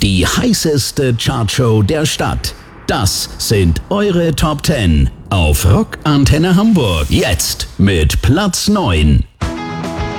Die heißeste Chartshow der Stadt. Das sind eure Top 10 auf Rock Antenne Hamburg. Jetzt mit Platz 9.